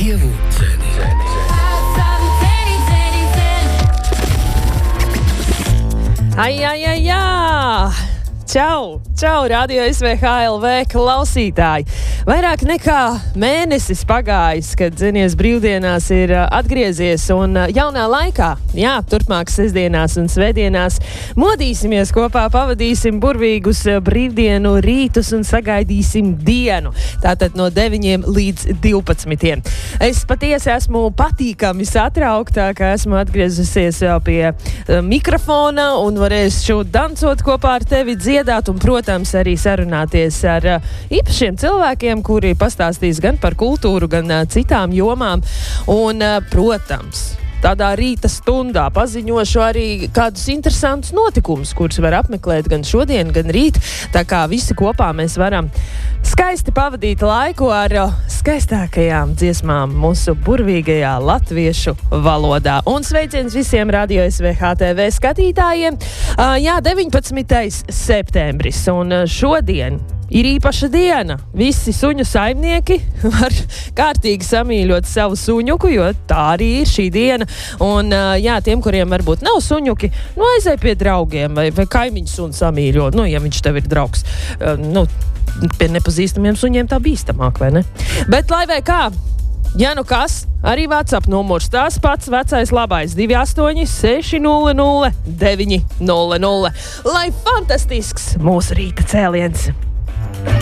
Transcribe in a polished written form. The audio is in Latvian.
Dievu dzeni. Ai! Čau, Radio SVHLV klausītāji! Vairāk nekā mēnesis pagājis, kad Dzenies brīvdienās ir atgriezies un jaunā laikā, turpmāk sestdienās un svētdienās modīsimies kopā, pavadīsim burvīgus brīvdienu rītus un sagaidīsim dienu. Tātad no 9 līdz 12. Es patiesi esmu patīkami satraukta, ka esmu atgriezusies jau pie mikrofona un varēšu dancot kopā ar tevi, dziedāt un, protams, arī sarunāties ar īpašiem cilvēkiem, kuri pastāstīs gan par kultūru, gan citām jomām. Un, protams, tādā rīta stundā paziņošu arī kādus interesantus notikumus, kurus var apmeklēt gan šodien, gan rīt. Tā kā visi kopā mēs varam skaisti pavadīt laiku ar skaistākajām dziesmām mūsu burvīgajā latviešu valodā. Un sveiciens visiem Radio SVHTV skatītājiem. 19. septembris, un šodien ir īpaša diena. Visi suņu saimnieki var kārtīgi samīļot savu suņuku, jo tā arī ir šī diena. Un, tiem, kuriem varbūt nav suņuki, aizej pie draugiem vai kaimiņu sunu samīļot, ja viņš tev ir draugs. Pie nepazīstamiem suņiem tā bīstamāk, vai ne? Bet lai vai kā, kas, arī WhatsApp numurs tās pats vecais labais 28 600 900. Lai fantastisks mūsu rīta cēliens!